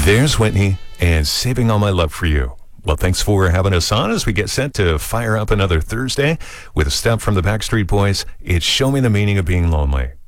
There's Whitney and Saving All My Love for You. Well, thanks for having us on as we get set to fire up another Thursday with a step from the Backstreet Boys. It's Show Me the Meaning of Being Lonely.